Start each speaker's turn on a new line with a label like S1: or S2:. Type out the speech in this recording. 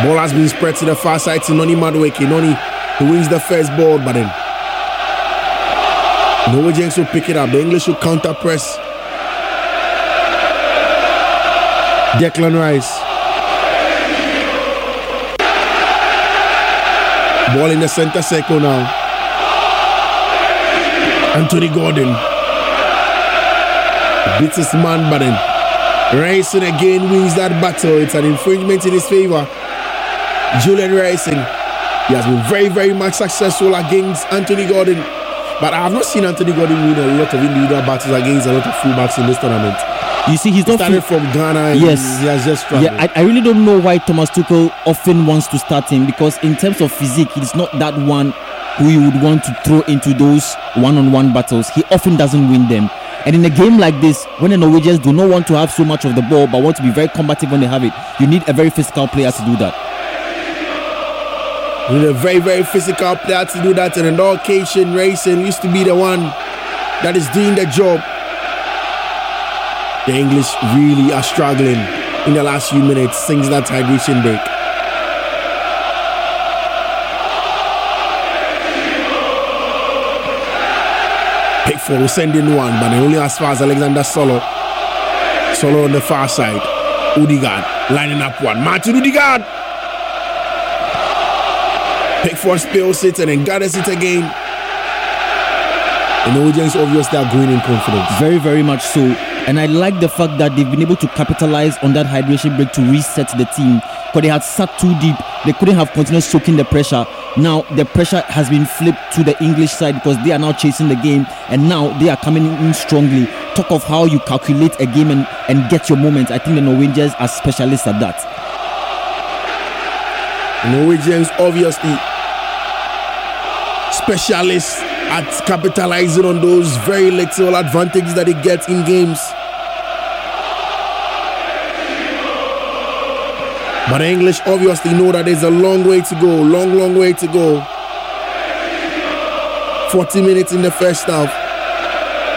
S1: Ball has been spread to the far side to Noni Madueke. Noni, he wins the first ball, but then Norwegians will pick it up. The English will counter press. Declan Rice. Ball in the center circle now. Anthony Gordon beats his man, but then Racing again wins that battle. It's an infringement in his favor. Julian Racing, he has been very, very much successful against Anthony Gordon, but I have not seen Anthony Gordon win a lot of individual battles against a lot of fullbacks in this tournament.
S2: You see, he's not
S1: started from Ghana. And
S2: yes,
S1: he has just struggled.
S2: Yeah, I really don't know why Thomas Tuchel often wants to start him, because in terms of physique, he's not that one who you would want to throw into those one-on-one battles. He often doesn't win them. And in a game like this, when the Norwegians do not want to have so much of the ball but want to be very combative when they have it, you need a very physical player to do that.
S1: You need a very, very physical player to do that. And in the occasion, Racing used to be the one that is doing the job. The English really are struggling in the last few minutes since that hydration break. Pickford will send in one, but only as far as Alexander Solo. Solo on the far side. Odegaard lining up one. Martin Odegaard. Pickford spills it and then gathers it again. The Norwegians obviously are growing in confidence.
S2: Very, very much so. And I like the fact that they've been able to capitalize on that hydration break to reset the team, because they had sat too deep. They couldn't have continued soaking the pressure. Now the pressure has been flipped to the English side because they are now chasing the game, and now they are coming in strongly. Talk of how you calculate a game and get your moments. I think the Norwegians are specialists at that.
S1: The Norwegians obviously specialists at capitalizing on those very little advantages that they get in games. But the English obviously know that there's a long way to go. Long way to go. 40 minutes in the first half.